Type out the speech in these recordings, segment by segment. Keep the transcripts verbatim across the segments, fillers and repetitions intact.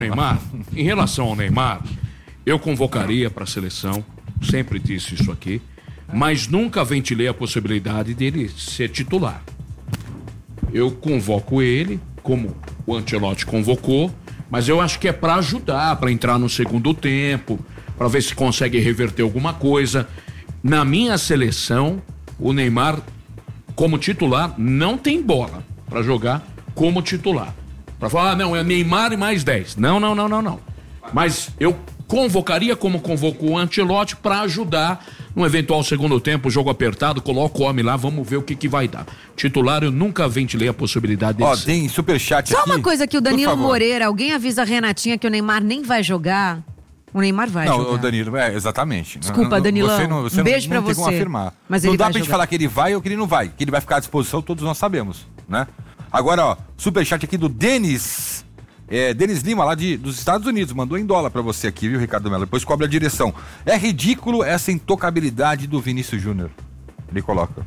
Neymar, em relação ao Neymar, eu convocaria para a seleção, sempre disse isso aqui, mas nunca ventilei a possibilidade dele ser titular. Eu convoco ele, como o Ancelotti convocou, mas eu acho que é para ajudar, para entrar no segundo tempo, para ver se consegue reverter alguma coisa. Na minha seleção, o Neymar, como titular, não tem bola para jogar como titular. Para falar, ah, não, é Neymar e mais dez. Não, não, não, não, não. Mas eu convocaria como convocou o Ancelotti para ajudar no eventual segundo tempo, jogo apertado, coloca o homem lá, vamos ver o que que vai dar. Titular, eu nunca ventilei a possibilidade dele. Ó, tem superchat aqui. Só uma coisa que o Danilo Moreira, alguém avisa a Renatinha que o Neymar nem vai jogar? O Neymar vai não, jogar. Não, o Danilo, é, exatamente. Desculpa, Danilão, você não, você um beijo não, não pra tem você. Como afirmar. Mas não ele dá vai pra gente jogar. falar que ele vai ou que ele não vai. Que ele vai ficar à disposição, todos nós sabemos, né? Agora, ó, superchat aqui do Denis... É, Denis Lima, lá de, dos Estados Unidos, mandou em dólar pra você aqui, viu, Ricardo Mello? Depois cobre a direção. É ridículo essa intocabilidade do Vinícius Júnior. Ele coloca.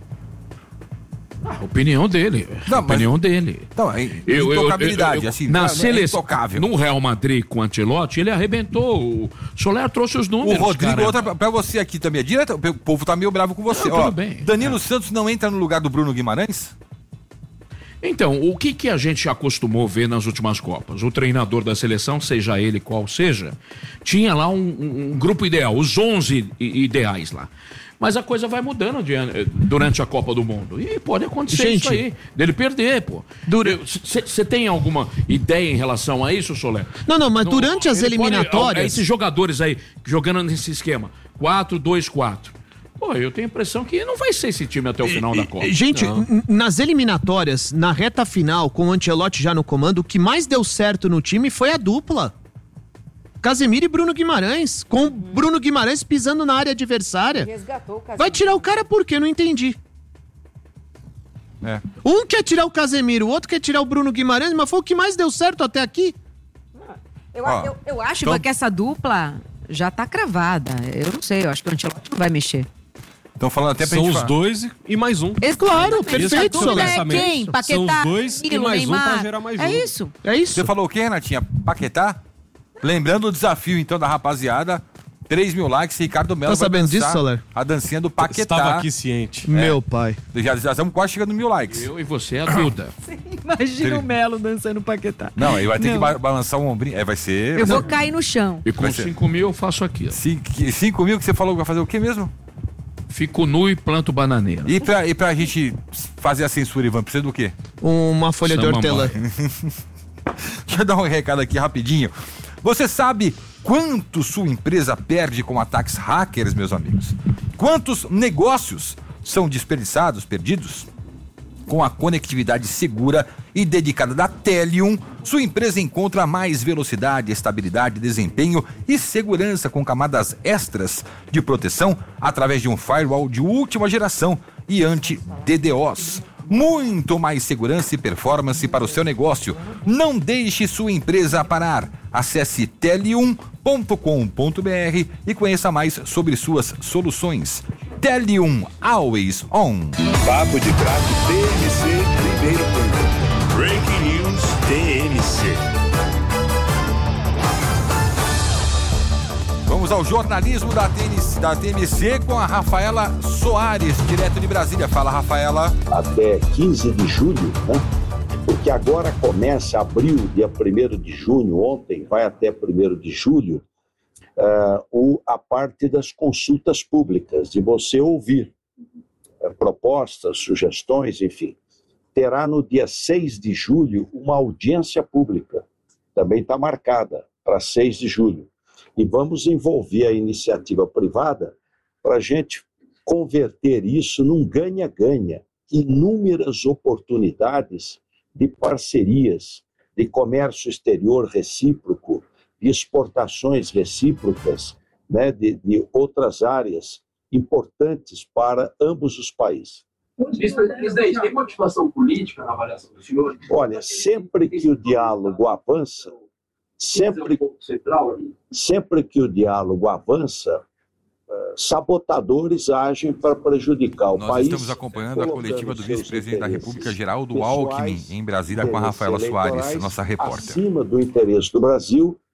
A opinião dele. Não, a opinião mas... dele. Não, é intocabilidade, eu, eu, eu, assim, na não, seleção, é intocável. No Real Madrid com o Ancelotti, ele arrebentou. O Soler trouxe os números. O Rodrigo, cara. outra pra, pra você aqui também. É direto, o povo tá meio bravo com você. Não, ó, tudo bem. Danilo é. Santos não entra no lugar do Bruno Guimarães? Então, o que que a gente acostumou ver nas últimas Copas? O treinador da seleção, seja ele qual seja, tinha lá um, um, um grupo ideal, os onze ideais lá. Mas a coisa vai mudando de, durante a Copa do Mundo. E pode acontecer gente, isso aí, dele perder, pô. Você tem alguma ideia em relação a isso, Soler? Não, não, mas durante não, as eliminatórias... Pode, esses jogadores aí, jogando nesse esquema, quatro dois quatro. Pô, eu tenho a impressão que não vai ser esse time até o final da Copa. Gente, n- nas eliminatórias, na reta final, com o Ancelotti já no comando, o que mais deu certo no time foi a dupla. Casemiro e Bruno Guimarães, com Bruno Guimarães pisando na área adversária. Resgatou o Casemiro. Vai tirar o cara por quê? Não entendi. É. Um quer tirar o Casemiro, o outro quer tirar o Bruno Guimarães, mas foi o que mais deu certo até aqui. Eu, Ó, eu, eu acho então... que essa dupla já tá cravada. Eu não sei, eu acho que o Ancelotti não vai mexer. Estão falando até pra São gente os falar. dois e mais um. É claro, perfeito, Soler. É pensamento. quem? Paquetá, São os dois e Danilo, mais um Neymar. pra gerar mais É um. isso. É isso. Você falou o quê, Renatinha? Paquetá? Lembrando o desafio, então, da rapaziada. três mil likes, Ricardo Mello Tá vai sabendo dançar disso, Soler? a dancinha do Paquetá. Estava aqui ciente. Meu pai. Já, já estamos quase chegando no mil likes. Eu e você, a Duda. Imagina o Melo dançando Paquetá. Não, ele vai ter Não. que ba- balançar um ombrinho. É, vai ser... Eu vou cair no chão. E com Vai ser. cinco mil eu faço aqui, ó. cinco mil que você falou que vai fazer o quê mesmo? Fico nu e planto bananeira. E pra, e pra gente fazer a censura, Ivan, precisa do quê? Uma folha de Samba hortelã. Deixa eu dar um recado aqui rapidinho. Você sabe quanto sua empresa perde com ataques hackers, meus amigos? Quantos negócios são desperdiçados, perdidos? Com a conectividade segura e dedicada da Telium, sua empresa encontra mais velocidade, estabilidade, desempenho e segurança com camadas extras de proteção através de um firewall de última geração e anti-D DDoS. Muito mais segurança e performance para o seu negócio. Não deixe sua empresa parar. Acesse telium ponto com ponto b r e conheça mais sobre suas soluções. Telium, always on. Papo de Craque T M C, primeiro tempo. Breaking News T M C. Vamos ao jornalismo da, T N C, da T M C com a Rafaela Soares, direto de Brasília. Fala, Rafaela. Até quinze de julho, né? Porque agora começa abril, dia primeiro de junho, ontem vai até primeiro de julho, uh, o, a parte das consultas públicas, de você ouvir uh, propostas, sugestões, enfim. Terá no dia seis de julho uma audiência pública, também está marcada para seis de julho. E vamos envolver a iniciativa privada para a gente converter isso num ganha-ganha, inúmeras oportunidades de parcerias, de comércio exterior recíproco, de exportações recíprocas, né, de, de outras áreas importantes para ambos os países. Presidente, tem motivação política na avaliação do senhor? Olha, sempre que o diálogo avança, sempre, sempre que o diálogo avança, sabotadores agem para prejudicar o Nós país. estamos acompanhando a coletiva do seus vice-presidente da interesses República, Geraldo pessoais, Alckmin, em Brasília, com a Rafaela interesses Soares, eleitorais, nossa repórter. acima do interesse do Brasil